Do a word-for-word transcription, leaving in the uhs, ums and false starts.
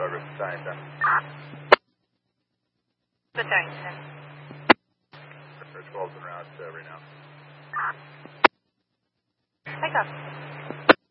Douglas, Barrington. Good Barrington. twelve's en route uh, right now. I got you.